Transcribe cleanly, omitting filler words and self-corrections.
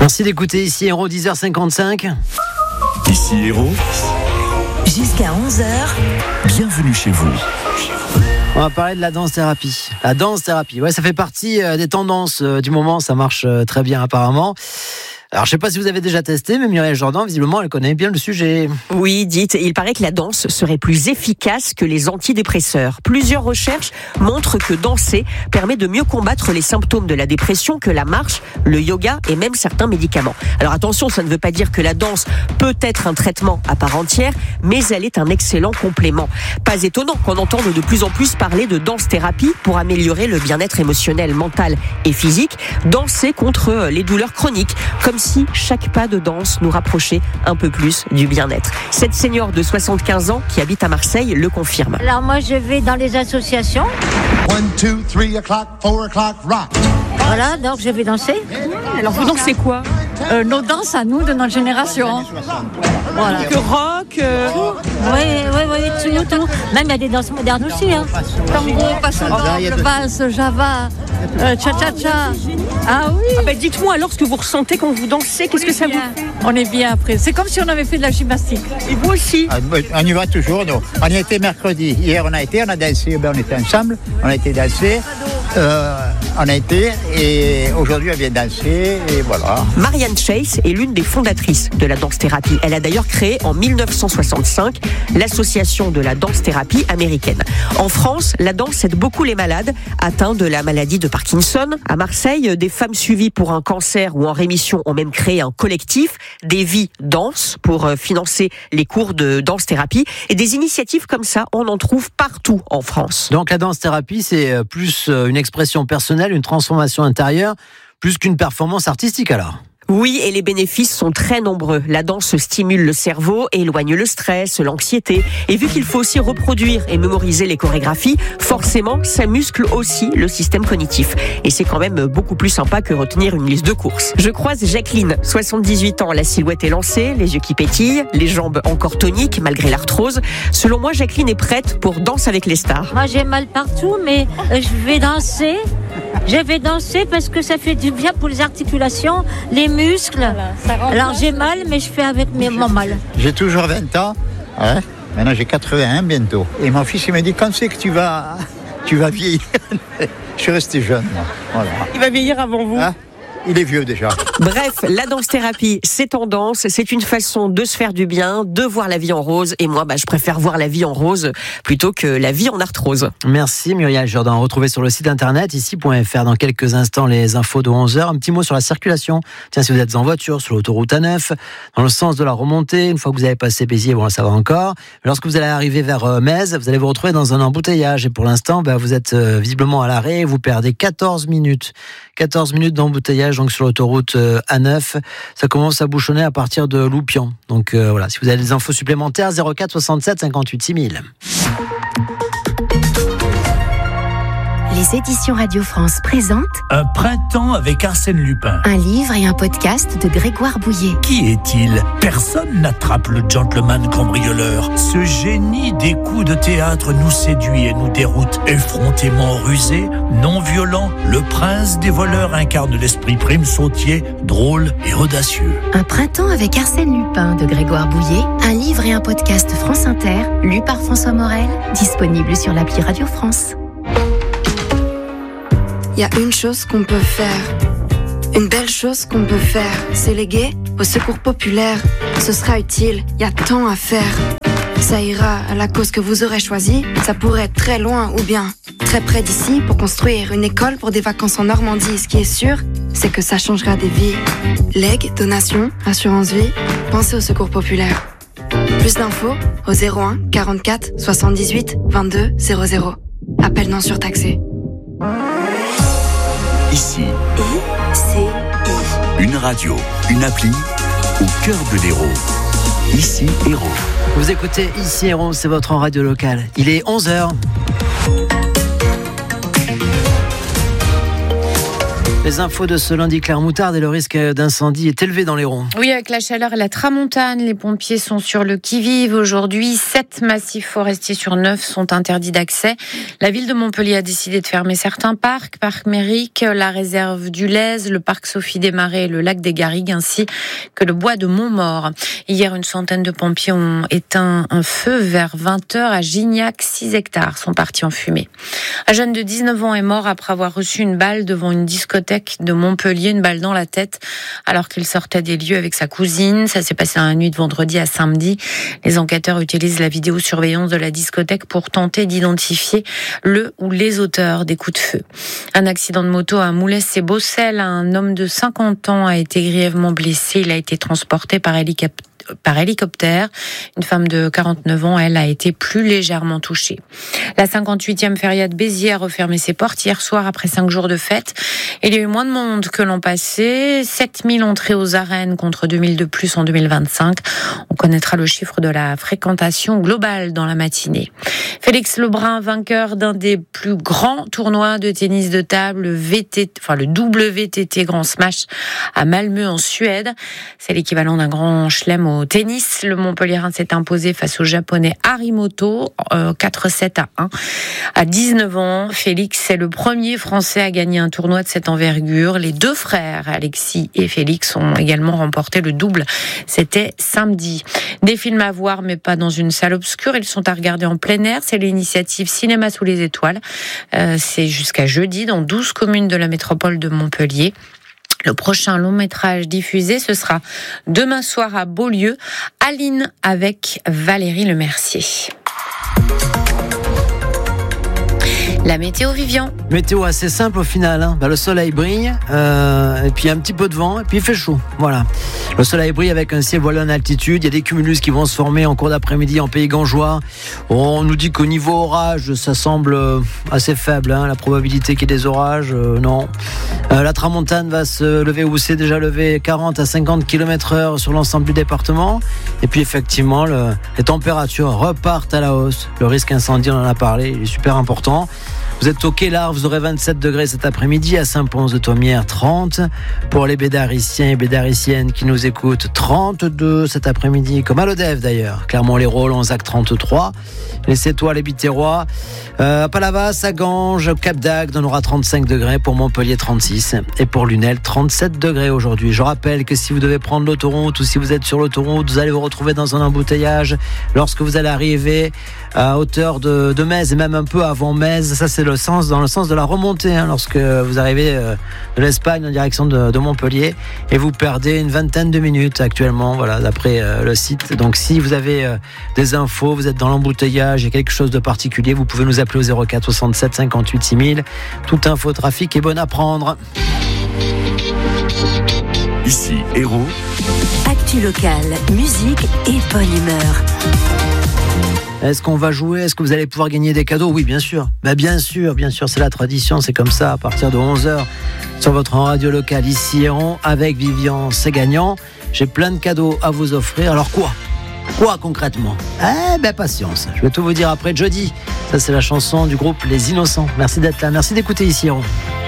Merci d'écouter ici Héros, 10h55. Ici Héros. Jusqu'à 11h. Bienvenue chez vous. On va parler de la danse-thérapie. La danse-thérapie, ouais, ça fait partie des tendances du moment, ça marche très bien apparemment. Alors, je ne sais pas si vous avez déjà testé, mais Muriel Jourdan, visiblement, elle connaît bien le sujet. Oui, dites, il paraît que la danse serait plus efficace que les antidépresseurs. Plusieurs recherches montrent que danser permet de mieux combattre les symptômes de la dépression que la marche, le yoga et même certains médicaments. Alors attention, ça ne veut pas dire que la danse peut être un traitement à part entière, mais elle est un excellent complément. Pas étonnant qu'on entende de plus en plus parler de danse-thérapie pour améliorer le bien-être émotionnel, mental et physique, danser contre les douleurs chroniques, comme si chaque pas de danse nous rapprochait un peu plus du bien-être. Cette senior de 75 ans qui habite à Marseille le confirme. Alors moi je vais dans les associations. 1, 2, 3 o'clock, 4 o'clock, rock. Voilà, donc je vais danser. Alors vous dansez quoi ? Nos danses à nous de notre génération. Voilà. Que rock Oui, tout. Même il y a des danses modernes aussi. Hein. Tango, passe doble, valse, java, cha-cha-cha. Ah oui. Ah ben dites-moi alors ce que vous ressentez quand vous dansez, qu'est-ce que ça vous fait ? On est bien après. C'est comme si on avait fait de la gymnastique. Et vous aussi ? On y va toujours, nous. On y était mercredi. Hier, on a dansé, on était ensemble, on a été danser. Et aujourd'hui, on vient danser, et voilà. Marianne Chase est l'une des fondatrices de la danse-thérapie. Elle a d'ailleurs créé en 1965 l'association de la danse-thérapie américaine. En France, la danse aide beaucoup les malades atteints de la maladie de Parkinson. À Marseille, des femmes suivies pour un cancer ou en rémission ont même créé un collectif, Des Vies Danse, pour financer les cours de danse-thérapie. Et des initiatives comme ça, on en trouve partout en France. Donc la danse-thérapie, c'est plus une expression personnelle, une transformation intérieure, plus qu'une performance artistique alors. Oui, et les bénéfices sont très nombreux. La danse stimule le cerveau, éloigne le stress, l'anxiété. Et vu qu'il faut aussi reproduire et mémoriser les chorégraphies, forcément, ça muscle aussi le système cognitif. Et c'est quand même beaucoup plus sympa que retenir une liste de courses. Je croise Jacqueline, 78 ans. La silhouette est lancée, les yeux qui pétillent, les jambes encore toniques malgré l'arthrose. Selon moi, Jacqueline est prête pour Danse avec les stars. Moi j'ai mal partout, mais je vais danser. Je vais danser parce que ça fait du bien pour les articulations, les muscles. Alors j'ai mal, mais je fais avec mon mal. J'ai toujours 20 ans. Hein. Maintenant, j'ai 81 bientôt. Et mon fils, il m'a dit, quand c'est que tu vas vieillir? Je suis resté jeune, moi. Voilà. Il va vieillir avant vous. Hein? Il est vieux déjà. Bref, la danse-thérapie, c'est tendance, c'est une façon de se faire du bien, de voir la vie en rose. Et moi, je préfère voir la vie en rose plutôt que la vie en arthrose. Merci Muriel Jourdan. Retrouvez sur le site internet ici.fr dans quelques instants les infos de 11h. Un petit mot sur la circulation. Tiens, si vous êtes en voiture sur l'autoroute A9, dans le sens de la remontée, une fois que vous avez passé Béziers, bon, ça va encore. Mais lorsque vous allez arriver vers Metz, vous allez vous retrouver dans un embouteillage. Et pour l'instant, vous êtes visiblement à l'arrêt et vous perdez 14 minutes. 14 minutes d'embouteillage donc sur l'autoroute A9. Ça commence à bouchonner à partir de Loupian. Donc voilà, si vous avez des infos supplémentaires, 04 67 58 6000. Les éditions Radio France présentent Un printemps avec Arsène Lupin. un livre et un podcast de Grégoire Bouillet. Qui est-il ? Personne n'attrape le gentleman cambrioleur. Ce génie des coups de théâtre nous séduit et nous déroute. Effrontément rusé, non violent, le prince des voleurs incarne l'esprit prime sautier, drôle et audacieux. Un printemps avec Arsène Lupin de Grégoire Bouillet, un livre et un podcast France Inter, lu par François Morel, disponible sur l'appli Radio France. Il y a une chose qu'on peut faire, une belle chose qu'on peut faire, c'est léguer au secours populaire. Ce sera utile, il y a tant à faire. Ça ira à la cause que vous aurez choisie, ça pourrait être très loin ou bien très près d'ici pour construire une école pour des vacances en Normandie. Ce qui est sûr, c'est que ça changera des vies. Legs, donations, assurance vie, pensez au secours populaire. Plus d'infos au 01 44 78 22 00. Appel non surtaxé. Ici, I-C-I. une radio, une appli au cœur de l'Hérault. Ici Hérault. Vous écoutez ici Hérault, c'est votre radio locale. Il est 11h. Les infos de ce lundi, Claire Moutarde, et le risque d'incendie est élevé dans l'Hérault. Oui, avec la chaleur et la tramontane, les pompiers sont sur le qui-vive. Aujourd'hui, 7 massifs forestiers sur 9 sont interdits d'accès. La ville de Montpellier a décidé de fermer certains parcs, parc Méric, la réserve du Lez, le parc Sophie des Marais et le lac des Garrigues, ainsi que le bois de Montmort. Hier, une centaine de pompiers ont éteint un feu vers 20h à Gignac. 6 hectares sont partis en fumée. Un jeune de 19 ans est mort après avoir reçu une balle devant une discothèque de Montpellier, une balle dans la tête, alors qu'il sortait des lieux avec sa cousine. Ça s'est passé dans la nuit de vendredi à samedi. Les enquêteurs utilisent la vidéosurveillance de la discothèque pour tenter d'identifier le ou les auteurs des coups de feu. Un accident de moto à Moulès-et-Bossel. Un homme de 50 ans a été grièvement blessé. Il a été transporté par hélicoptère. Une femme de 49 ans, elle, a été plus légèrement touchée. La 58e feria de Béziers a refermé ses portes hier soir après 5 jours de fête. Il y a eu moins de monde que l'an passé. 7000 entrées aux arènes contre 2000 de plus en 2025. On connaîtra le chiffre de la fréquentation globale dans la matinée. Félix Lebrun, vainqueur d'un des plus grands tournois de tennis de table, le WTT Grand Smash à Malmö en Suède. C'est l'équivalent d'un grand chelem au tennis. Le Montpellierin s'est imposé face au japonais Harimoto 4-7-1. À 19 ans, Félix est le premier Français à gagner un tournoi de cette envergure. Les 2 frères, Alexis et Félix, ont également remporté le double. C'était samedi. Des films à voir, mais pas dans une salle obscure. Ils sont à regarder en plein air. C'est l'initiative Cinéma sous les étoiles. C'est jusqu'à jeudi dans 12 communes de la métropole de Montpellier. Le prochain long métrage diffusé, ce sera demain soir à Beaulieu, Aline avec Valérie Lemercier. La météo, Vivian. Météo assez simple au final, hein. Le soleil brille, et puis un petit peu de vent, et puis il fait chaud. Voilà. Le soleil brille avec un ciel voilé en altitude. Il y a des cumulus qui vont se former en cours d'après-midi en Pays Gangeois. On nous dit qu'au niveau orage, ça semble assez faible, hein. La probabilité qu'il y ait des orages, non. La tramontane va se lever, ou s'est déjà levé 40 à 50 km/h sur l'ensemble du département. Et puis effectivement, les températures repartent à la hausse. Le risque incendie, on en a parlé, il est super important. Vous êtes au Quai-Larve, vous aurez 27 degrés cet après-midi, à Saint-Pons-de-Thomières 30. Pour les bédariciens et bédariciennes qui nous écoutent, 32 cet après-midi, comme à l'Odève d'ailleurs. Clermont-Lérault, Lonzac 33. Les Sétois, les Biterrois. À Palavas, à Ganges, Cap d'Agde, on aura 35 degrés. Pour Montpellier, 36. Et pour Lunel, 37 degrés aujourd'hui. Je rappelle que si vous devez prendre l'autoroute ou si vous êtes sur l'autoroute, vous allez vous retrouver dans un embouteillage lorsque vous allez arriver à hauteur de Metz et même un peu avant Metz. Ça, c'est dans le sens de la remontée, hein, lorsque vous arrivez de l'Espagne en direction de Montpellier, et vous perdez une vingtaine de minutes actuellement, voilà, d'après le site. Donc si vous avez des infos, vous êtes dans l'embouteillage, il y a quelque chose de particulier, vous pouvez nous appeler au 04 67 58 6000. Toute info trafic est bonne à prendre. Ici Hérault. Actu locale, musique et bonne humeur. Est-ce qu'on va jouer? Est-ce que vous allez pouvoir gagner des cadeaux? Oui, bien sûr. Bien sûr, c'est la tradition, c'est comme ça, à partir de 11h sur votre radio locale ici Héron, avec Vivian, c'est gagnant. J'ai plein de cadeaux à vous offrir. Alors quoi concrètement? Patience. Je vais tout vous dire après jeudi. Ça, c'est la chanson du groupe Les Innocents. Merci d'être là, merci d'écouter ici Héron.